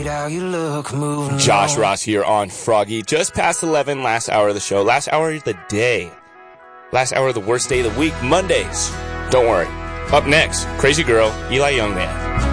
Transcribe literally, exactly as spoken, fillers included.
How you look, moving Josh on. Ross here on Froggy. Just past eleven, last hour of the show. Last hour of the day. Last hour of the worst day of the week, Mondays. Don't worry. Up next, Crazy Girl, Eli Youngman.